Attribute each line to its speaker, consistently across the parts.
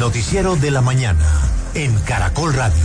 Speaker 1: noticiero de la mañana en Caracol Radio.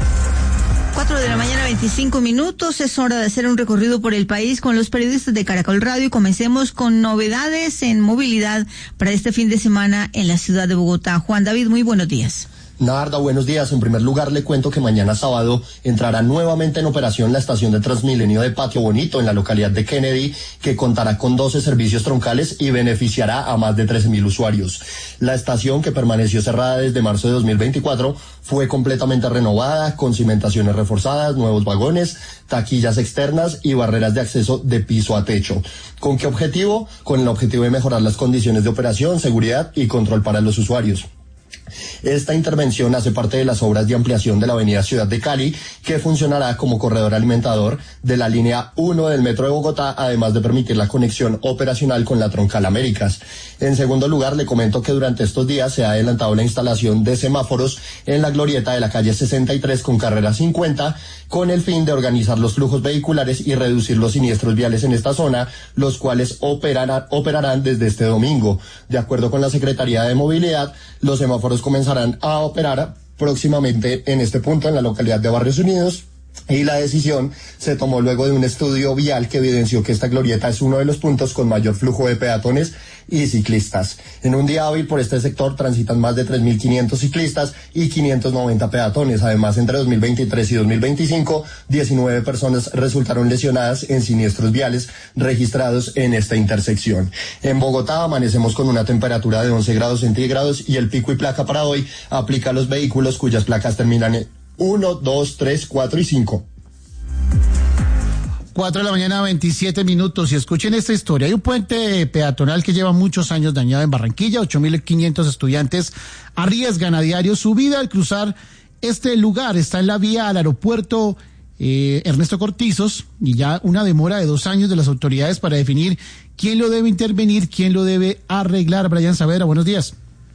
Speaker 2: 4:25 a.m. Es hora de hacer un recorrido por el país con los periodistas de Caracol Radio y comencemos con novedades en movilidad para este fin de semana en la ciudad de Bogotá. Juan David, muy buenos días.
Speaker 3: Narda, buenos días. En primer lugar, le cuento que mañana sábado entrará nuevamente en operación la estación de Transmilenio de Patio Bonito en la localidad de Kennedy, que contará con 12 servicios troncales y beneficiará a más de 13.000 usuarios. La estación, que permaneció cerrada desde marzo de 2024, fue completamente renovada, con cimentaciones reforzadas, nuevos vagones, taquillas externas y barreras de acceso de piso a techo. ¿Con qué objetivo? Con el objetivo de mejorar las condiciones de operación, seguridad y control para los usuarios. Esta intervención hace parte de las obras de ampliación de la avenida Ciudad de Cali, que funcionará como corredor alimentador de la línea 1 del Metro de Bogotá, además de permitir la conexión operacional con la Troncal Américas. En segundo lugar, le comento que durante estos días se ha adelantado la instalación de semáforos en la glorieta de la calle 63 con carrera 50, con el fin de organizar los flujos vehiculares y reducir los siniestros viales en esta zona, los cuales operarán desde este domingo. De acuerdo con la Secretaría de Movilidad, los semáforos comenzarán a operar próximamente en este punto en la localidad de Barrios Unidos, y la decisión se tomó luego de un estudio vial que evidenció que esta glorieta es uno de los puntos con mayor flujo de peatones y ciclistas. En un día hábil por este sector transitan más de 3.500 ciclistas y 590 peatones. Además, entre 2023 y 2025, 19 personas resultaron lesionadas en siniestros viales registrados en esta intersección. En Bogotá amanecemos con una temperatura de 11 grados centígrados y el pico y placa para hoy aplica a los vehículos cuyas placas terminan en 1, 2, 3, 4 y 5.
Speaker 4: 4:27 a.m. Y escuchen esta historia. Hay un puente peatonal que lleva muchos años dañado en Barranquilla. 8.500 estudiantes arriesgan a diario su vida al cruzar este lugar. Está en la vía al aeropuerto Ernesto Cortizos, y ya una demora de 2 años de las autoridades para definir quién lo debe intervenir, quién lo debe arreglar. Brian Saavedra, buenos días.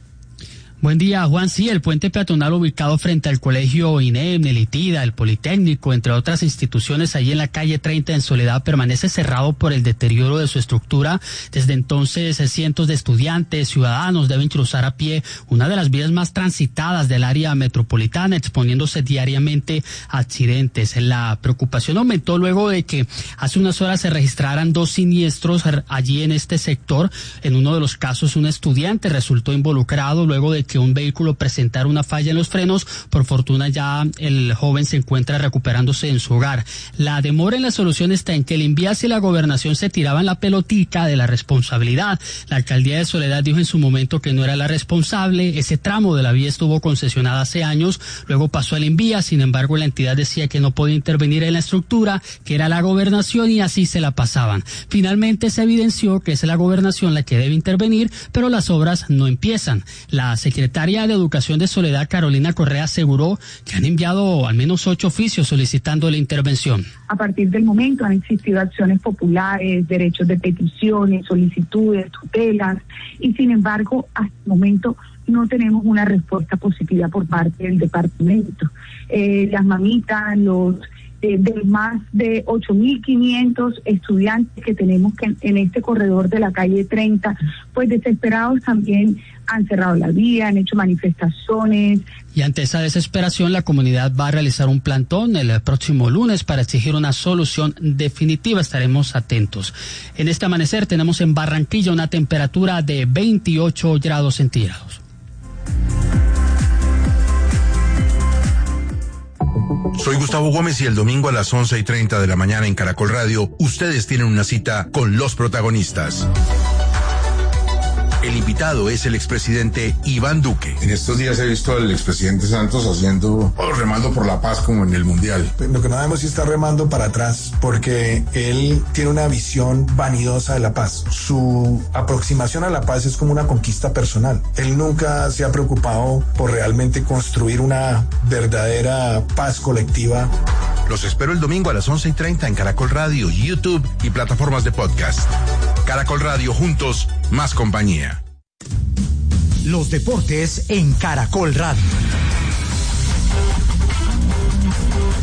Speaker 5: Buen día, Juan. Sí, el puente peatonal ubicado frente al colegio INEM, el ITIDA, el Politécnico, entre otras instituciones, allí en la calle 30 en Soledad, permanece cerrado por el deterioro de su estructura. Desde entonces, cientos de estudiantes, ciudadanos deben cruzar a pie una de las vías más transitadas del área metropolitana, exponiéndose diariamente a accidentes. La preocupación aumentó luego de que hace unas horas se registraran 2 siniestros allí en este sector. En uno de los casos, un estudiante resultó involucrado luego de que un vehículo presentara una falla en los frenos. Por fortuna ya el joven se encuentra recuperándose en su hogar. La demora en la solución está en que el INVIAS y la gobernación se tiraban la pelotica de la responsabilidad. La alcaldía de Soledad dijo en su momento que no era la responsable. Ese tramo de la vía estuvo concesionada hace años, luego pasó al INVIAS. Sin embargo, la entidad decía que no podía intervenir en la estructura, que era la gobernación, y así se la pasaban. Finalmente se evidenció que es la gobernación la que debe intervenir, pero las obras no empiezan. La secretaria de Educación de Soledad, Carolina Correa, aseguró que han enviado al menos 8 oficios solicitando la intervención.
Speaker 6: A partir del momento han existido acciones populares, derechos de peticiones, solicitudes, tutelas, y sin embargo, hasta el momento no tenemos una respuesta positiva por parte del departamento. Las mamitas, de más de 8.500 estudiantes que tenemos en este corredor de la calle 30, pues desesperados también han cerrado la vía, han hecho manifestaciones.
Speaker 5: Y ante esa desesperación, la comunidad va a realizar un plantón el próximo lunes para exigir una solución definitiva. Estaremos atentos. En este amanecer tenemos en Barranquilla una temperatura de 28 grados centígrados.
Speaker 7: Soy Gustavo Gómez y el domingo a las 11:30 de la mañana en Caracol Radio, ustedes tienen una cita con los protagonistas. El invitado es el expresidente Iván Duque.
Speaker 8: En estos días he visto al expresidente Santos remando por la paz como en el Mundial.
Speaker 9: Lo que no sabemos si está remando para atrás, porque él tiene una visión vanidosa de la paz. Su aproximación a la paz es como una conquista personal. Él nunca se ha preocupado por realmente construir una verdadera paz colectiva.
Speaker 7: Los espero el domingo a las 11:30 en Caracol Radio, YouTube y plataformas de podcast. Caracol Radio, juntos, más compañía.
Speaker 1: Los deportes en Caracol Radio.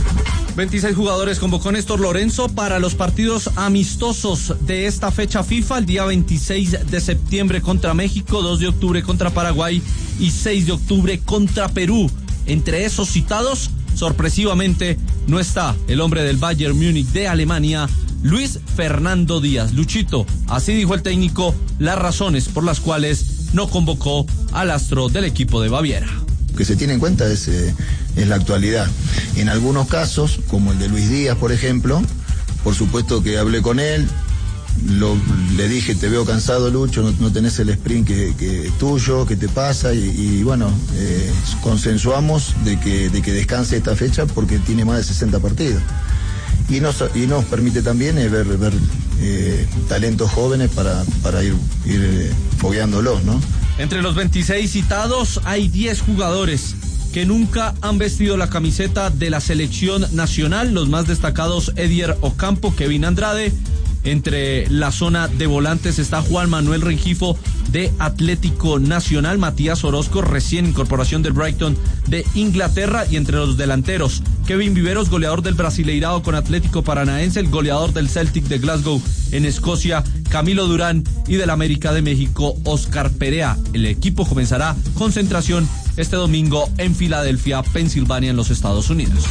Speaker 10: 26 jugadores convocó Néstor Lorenzo para los partidos amistosos de esta fecha FIFA, el día 26 de septiembre contra México, 2 de octubre contra Paraguay y 6 de octubre contra Perú. Entre esos citados, sorpresivamente, no está el hombre del Bayern Múnich de Alemania, Luis Fernando Díaz. Luchito, así dijo el técnico, las razones por las cuales no convocó al astro del equipo de Baviera.
Speaker 11: Lo que se tiene en cuenta es la actualidad. En algunos casos, como el de Luis Díaz, por ejemplo, por supuesto que hablé con él, le dije, te veo cansado, Lucho, no tenés el sprint que tuyo, ¿qué te pasa? Y bueno, consensuamos de que descanse esta fecha porque tiene más de 60 partidos. Y nos permite también ver talentos jóvenes para ir fogueándolos, ¿no?
Speaker 10: Entre los 26 citados hay 10 jugadores que nunca han vestido la camiseta de la selección nacional. Los más destacados, Edier Ocampo, Kevin Andrade. Entre la zona de volantes está Juan Manuel Rengifo de Atlético Nacional, Matías Orozco, recién incorporación del Brighton de Inglaterra, y entre los delanteros, Kevin Viveros, goleador del Brasileirao con Atlético Paranaense, el goleador del Celtic de Glasgow en Escocia, Camilo Durán, y del América de México, Oscar Perea. El equipo comenzará concentración este domingo en Filadelfia, Pensilvania, en los Estados Unidos.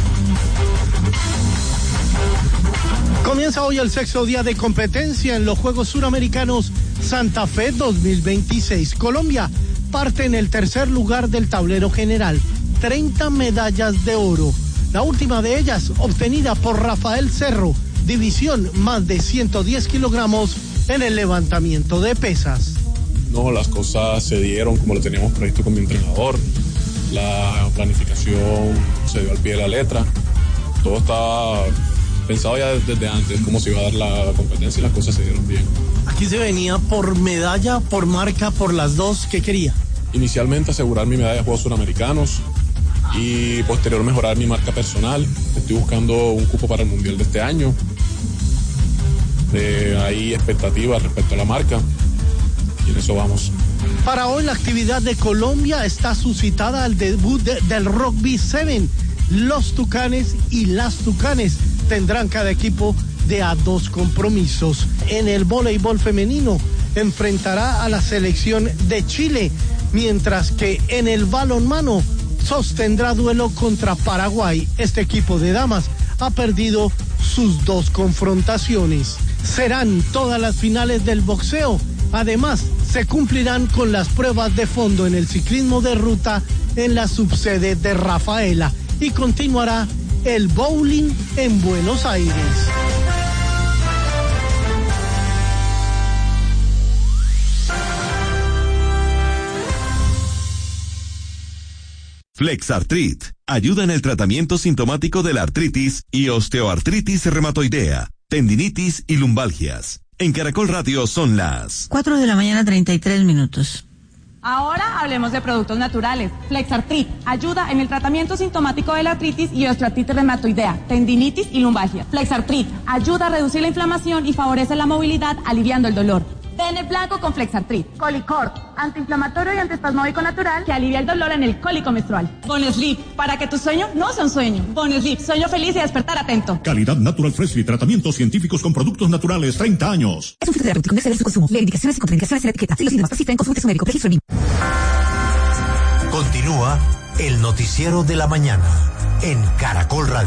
Speaker 12: Comienza hoy el 6º día de competencia en los Juegos Suramericanos Santa Fe 2026. Colombia parte en el tercer lugar del tablero general, 30 medallas de oro. La última de ellas obtenida por Rafael Cerro, división más de 110 kilogramos en el levantamiento de pesas.
Speaker 13: No, las cosas se dieron como lo teníamos previsto con mi entrenador. La planificación se dio al pie de la letra. Todo estaba pensado ya desde antes cómo se iba a dar la competencia y las cosas se dieron bien.
Speaker 12: Aquí se venía por medalla, por marca, por las dos. ¿Qué quería?
Speaker 13: Inicialmente asegurar mi medalla de Juegos Suramericanos y posterior mejorar mi marca personal. Estoy buscando un cupo para el Mundial de este año. Hay expectativas respecto a la marca y en eso vamos.
Speaker 12: Para hoy la actividad de Colombia está suscitada al debut del Rugby 7. Los Tucanes y las Tucanes tendrán cada equipo de a 2 compromisos. En el voleibol femenino enfrentará a la selección de Chile, mientras que en el balonmano sostendrá duelo contra Paraguay. Este equipo de damas ha perdido sus 2 confrontaciones. Serán todas las finales del boxeo. Además, se cumplirán con las pruebas de fondo en el ciclismo de ruta en la subsede de Rafaela. Y continuará el bowling en Buenos Aires.
Speaker 14: Flexartrit ayuda en el tratamiento sintomático de la artritis y osteoartritis reumatoidea, tendinitis y lumbalgias. En Caracol Radio son las
Speaker 2: 4:33 a.m.
Speaker 15: Ahora hablemos de productos naturales. Flexartrit ayuda en el tratamiento sintomático de la artritis y osteoartritis reumatoidea, tendinitis y lumbalgia. Flexartrit ayuda a reducir la inflamación y favorece la movilidad, aliviando el dolor. Pene blanco con Flexartrit. Colicort, antiinflamatorio y antiespasmódico natural que alivia el dolor en el cólico menstrual. Bonesleep, para que tu sueño no sea un sueño. Bonesleep, sueño feliz y despertar atento.
Speaker 16: Calidad Natural Freshly, tratamientos científicos con productos naturales, 30 años.
Speaker 17: Es un filtro terapéutico, no exceder su consumo. Leer indicaciones y contraindicaciones en la etiqueta. Si los síntomas persisten, consulte a su médico. Registro NIM.
Speaker 1: Continúa el noticiero de la mañana en Caracol Radio.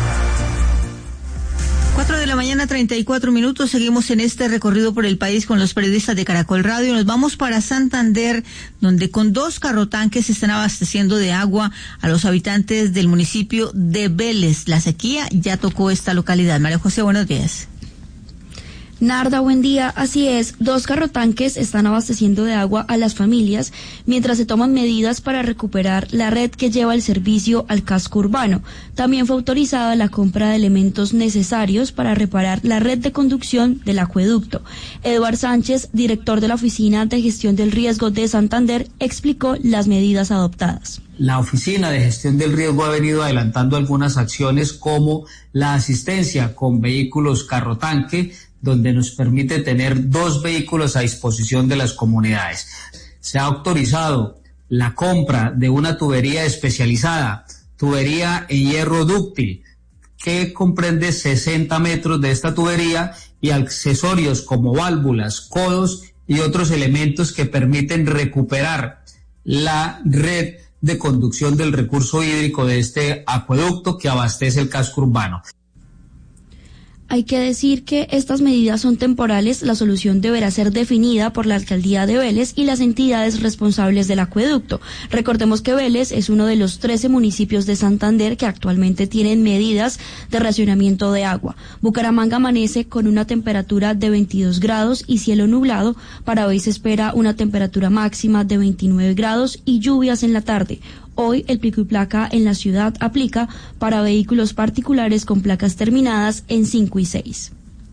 Speaker 2: 4:34 a.m. Seguimos en este recorrido por el país con los periodistas de Caracol Radio. Nos vamos para Santander, donde con 2 carrotanques se están abasteciendo de agua a los habitantes del municipio de Vélez. La sequía ya tocó esta localidad. María José, buenos días.
Speaker 18: Narda, buen día. Así es, 2 carrotanques están abasteciendo de agua a las familias mientras se toman medidas para recuperar la red que lleva el servicio al casco urbano. También fue autorizada la compra de elementos necesarios para reparar la red de conducción del acueducto. Eduard Sánchez, director de la Oficina de Gestión del Riesgo de Santander, explicó las medidas adoptadas.
Speaker 19: La Oficina de Gestión del Riesgo ha venido adelantando algunas acciones como la asistencia con vehículos carrotanque, donde nos permite tener 2 vehículos a disposición de las comunidades. Se ha autorizado la compra de una tubería especializada, tubería en hierro dúctil, que comprende 60 metros de esta tubería y accesorios como válvulas, codos y otros elementos que permiten recuperar la red de conducción del recurso hídrico de este acueducto que abastece el casco urbano.
Speaker 18: Hay que decir que estas medidas son temporales, la solución deberá ser definida por la Alcaldía de Vélez y las entidades responsables del acueducto. Recordemos que Vélez es uno de los 13 municipios de Santander que actualmente tienen medidas de racionamiento de agua. Bucaramanga amanece con una temperatura de 22 grados y cielo nublado. Para hoy se espera una temperatura máxima de 29 grados y lluvias en la tarde. Hoy el pico y placa en la ciudad aplica para vehículos particulares con placas terminadas en 5 y 6.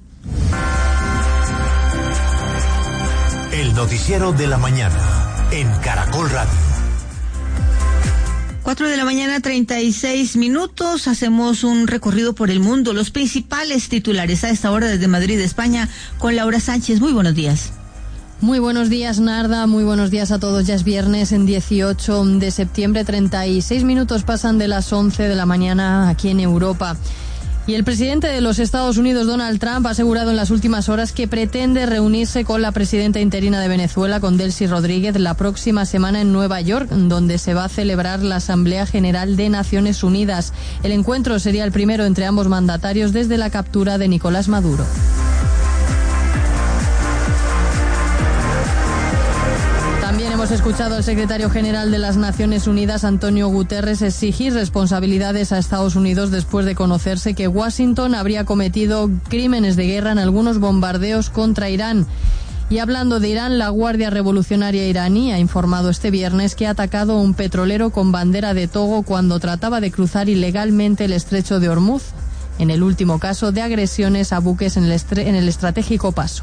Speaker 1: El noticiero de la mañana en Caracol Radio.
Speaker 2: 4 de la mañana, 36 minutos. Hacemos un recorrido por el mundo. Los principales titulares a esta hora desde Madrid, España, con Laura Sánchez. Muy buenos días.
Speaker 20: Muy buenos días, Narda. Muy buenos días a todos. Ya es viernes, en 18 de septiembre. 36 minutos pasan de las 11 de la mañana aquí en Europa. Y el presidente de los Estados Unidos, Donald Trump, ha asegurado en las últimas horas que pretende reunirse con la presidenta interina de Venezuela, con Delcy Rodríguez, la próxima semana en Nueva York, donde se va a celebrar la Asamblea General de Naciones Unidas. El encuentro sería el primero entre ambos mandatarios desde la captura de Nicolás Maduro. También hemos escuchado al secretario general de las Naciones Unidas, Antonio Guterres, exigir responsabilidades a Estados Unidos después de conocerse que Washington habría cometido crímenes de guerra en algunos bombardeos contra Irán. Y hablando de Irán, la Guardia Revolucionaria iraní ha informado este viernes que ha atacado a un petrolero con bandera de Togo cuando trataba de cruzar ilegalmente el estrecho de Hormuz, en el último caso de agresiones a buques en el estratégico paso.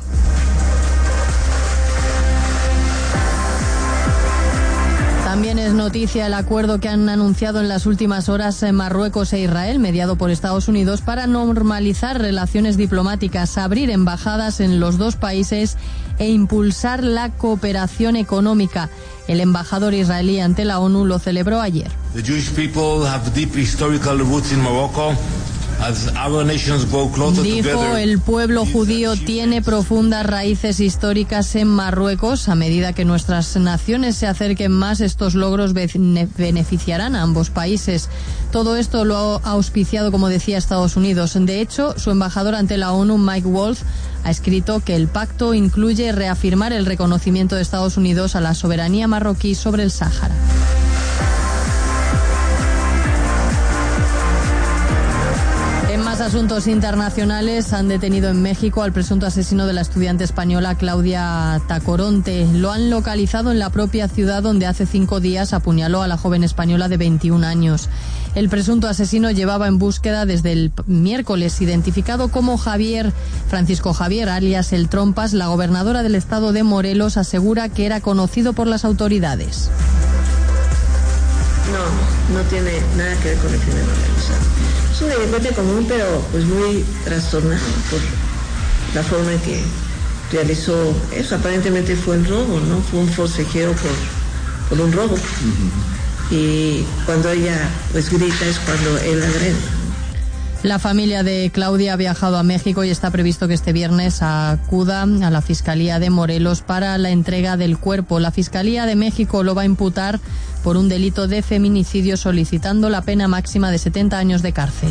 Speaker 20: También es noticia el acuerdo que han anunciado en las últimas horas Marruecos e Israel, mediado por Estados Unidos, para normalizar relaciones diplomáticas, abrir embajadas en los dos países e impulsar la cooperación económica. El embajador israelí ante la ONU lo celebró ayer.
Speaker 21: The Jewish people have deep historical roots in Morocco.
Speaker 20: Dijo, el pueblo judío tiene profundas raíces históricas en Marruecos. A medida que nuestras naciones se acerquen más, estos logros beneficiarán a ambos países. Todo esto lo ha auspiciado, como decía, Estados Unidos. De hecho, su embajador ante la ONU, Mike Wolf, ha escrito que el pacto incluye reafirmar el reconocimiento de Estados Unidos a la soberanía marroquí sobre el Sáhara. Asuntos internacionales. Han detenido en México al presunto asesino de la estudiante española Claudia Tacoronte. Lo han localizado en la propia ciudad donde hace 5 días apuñaló a la joven española de 21 años. El presunto asesino llevaba en búsqueda desde el miércoles, identificado como Francisco Javier, alias El Trompas. La gobernadora del estado de Morelos asegura que era conocido por las autoridades.
Speaker 22: No tiene nada que ver con el crimen organizado. Es un delincuente común, pero pues muy trastornado por la forma en que realizó eso. Aparentemente fue el robo, ¿no? Fue un forcejeo por un robo. Uh-huh. Y cuando ella pues grita es cuando él agrede.
Speaker 20: La familia de Claudia ha viajado a México y está previsto que este viernes acuda a la Fiscalía de Morelos para la entrega del cuerpo. La Fiscalía de México lo va a imputar por un delito de feminicidio, solicitando la pena máxima de 70 años de cárcel.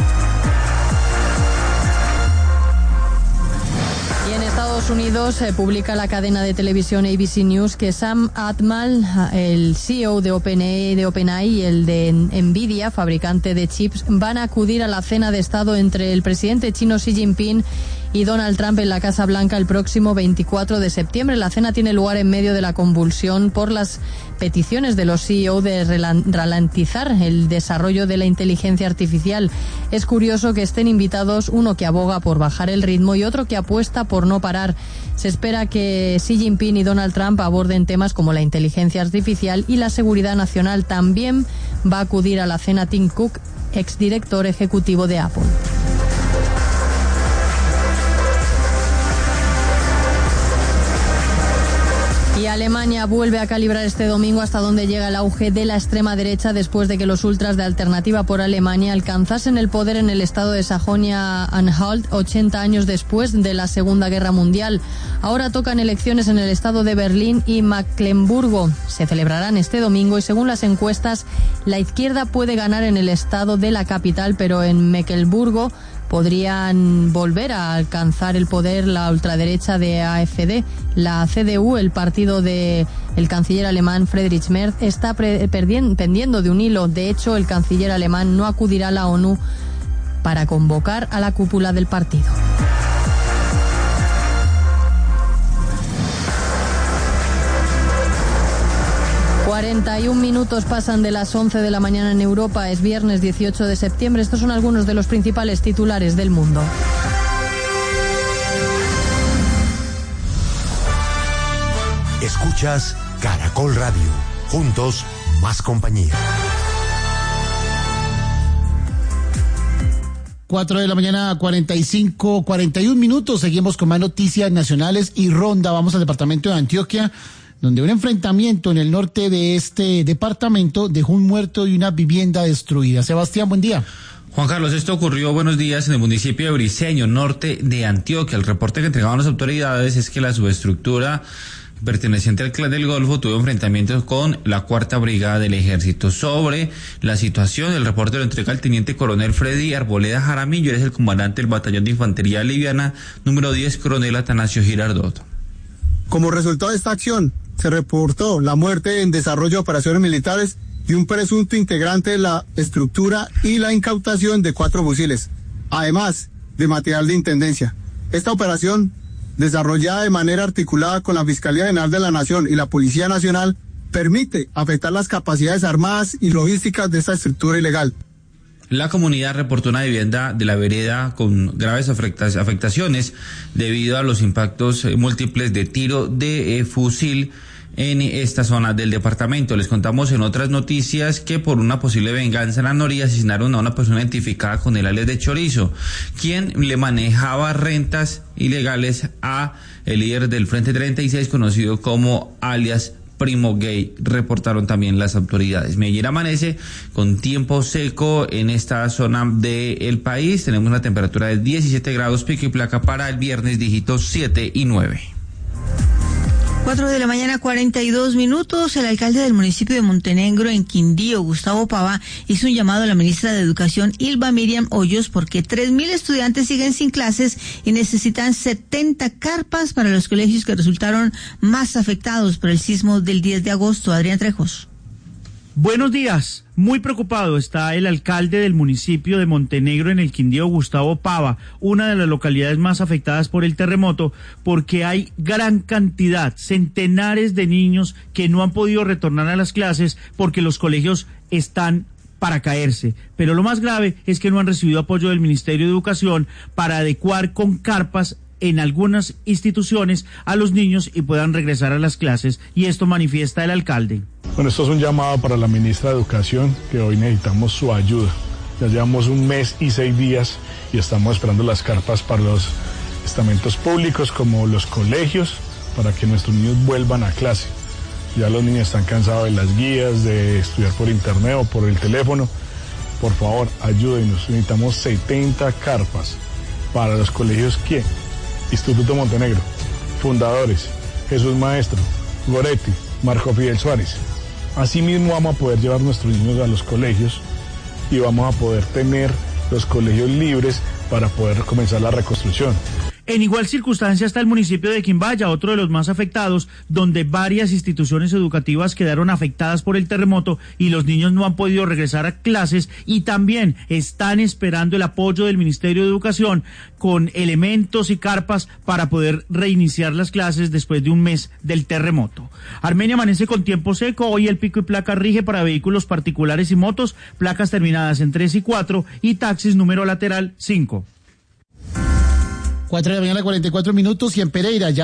Speaker 20: Y en Estados Unidos publica la cadena de televisión ABC News que Sam Altman, el CEO de OpenAI y el de Nvidia, fabricante de chips, van a acudir a la cena de Estado entre el presidente chino Xi Jinping y Donald Trump en la Casa Blanca el próximo 24 de septiembre. La cena tiene lugar en medio de la convulsión por las peticiones de los CEO de ralentizar el desarrollo de la inteligencia artificial. Es curioso que estén invitados uno que aboga por bajar el ritmo y otro que apuesta por no parar. Se espera que Xi Jinping y Donald Trump aborden temas como la inteligencia artificial y la seguridad nacional. También va a acudir a la cena Tim Cook, exdirector ejecutivo de Apple. Y Alemania vuelve a calibrar este domingo hasta dónde llega el auge de la extrema derecha después de que los ultras de Alternativa por Alemania alcanzasen el poder en el estado de Sajonia-Anhalt 80 años después de la Segunda Guerra Mundial. Ahora tocan elecciones en el estado de Berlín y Mecklemburgo. Se celebrarán este domingo y según las encuestas, la izquierda puede ganar en el estado de la capital, pero en Mecklemburgo podrían volver a alcanzar el poder la ultraderecha de AfD. La CDU, el partido del canciller alemán Friedrich Merz, está pendiendo de un hilo. De hecho, el canciller alemán no acudirá a la ONU para convocar a la cúpula del partido. ...41 pasan de las 11 de la mañana en Europa. Es viernes 18 de septiembre. Estos son algunos de los principales titulares del mundo.
Speaker 1: Escuchas Caracol Radio. Juntos, más compañía.
Speaker 3: 4 de la mañana, 41 minutos. Seguimos con más noticias nacionales y ronda. Vamos al departamento de Antioquia, donde un enfrentamiento en el norte de este departamento dejó un muerto y una vivienda destruida. Sebastián, buen día.
Speaker 4: Juan Carlos, esto ocurrió, buenos días, en el municipio de Briceño, norte de Antioquia. El reporte que entregaban las autoridades es que la subestructura perteneciente al Clan del Golfo tuvo enfrentamientos con la Cuarta Brigada del Ejército. Sobre la situación, el reporte lo entrega el teniente coronel Freddy Arboleda Jaramillo, él es el comandante del batallón de infantería liviana número 10, coronel Atanasio Girardot.
Speaker 23: Como resultado de esta acción, se reportó la muerte en desarrollo de operaciones militares de un presunto integrante de la estructura y la incautación de 4 fusiles, además de material de intendencia. Esta operación, desarrollada de manera articulada con la Fiscalía General de la Nación y la Policía Nacional, permite afectar las capacidades armadas y logísticas de esta estructura ilegal.
Speaker 4: La comunidad reportó una vivienda de la vereda con graves afectaciones debido a los impactos múltiples de tiro de fusil en esta zona del departamento. Les contamos en otras noticias que por una posible venganza en la Noria asesinaron a una persona identificada con el alias de Chorizo, quien le manejaba rentas ilegales a el líder del Frente 36, conocido como alias Primo Gay, reportaron también las autoridades. Medellín amanece con tiempo seco en esta zona del país. Tenemos una temperatura de 17 grados, pico y placa para el viernes, dígitos 7 y 9.
Speaker 2: 4 de la mañana, 42 minutos. El alcalde del municipio de Montenegro, en Quindío, Gustavo Pava, hizo un llamado a la ministra de Educación, Ilva Miriam Hoyos, porque 3.000 estudiantes siguen sin clases y necesitan 70 carpas para los colegios que resultaron más afectados por el sismo del 10 de agosto. Adrián Trejos.
Speaker 24: Buenos días. Muy preocupado está el alcalde del municipio de Montenegro, en el Quindío, Gustavo Pava, una de las localidades más afectadas por el terremoto, porque hay gran cantidad, centenares de niños que no han podido retornar a las clases porque los colegios están para caerse. Pero lo más grave es que no han recibido apoyo del Ministerio de Educación para adecuar con carpas en algunas instituciones a los niños y puedan regresar a las clases, y esto manifiesta el alcalde.
Speaker 25: Bueno, esto es un llamado para la ministra de Educación, que hoy necesitamos su ayuda. Ya llevamos 1 mes y 6 días y estamos esperando las carpas para los estamentos públicos como los colegios, para que nuestros niños vuelvan a clase. Ya los niños están cansados de las guías, de estudiar por internet o por el teléfono. Por favor, ayúdenos. Necesitamos 70 carpas para los colegios. ¿Quién? Instituto Montenegro, fundadores, Jesús Maestro, Goretti, Marco Fidel Suárez. Asimismo vamos a poder llevar nuestros niños a los colegios y vamos a poder tener los colegios libres para poder comenzar la reconstrucción.
Speaker 24: En igual circunstancia está el municipio de Quimbaya, otro de los más afectados, donde varias instituciones educativas quedaron afectadas por el terremoto y los niños no han podido regresar a clases y también están esperando el apoyo del Ministerio de Educación con elementos y carpas para poder reiniciar las clases después de 1 mes del terremoto. Armenia amanece con tiempo seco. Hoy el pico y placa rige para vehículos particulares y motos, placas terminadas en 3 y 4 y taxis número lateral 5.
Speaker 3: 4 de la mañana, 44 minutos, y en Pereira ya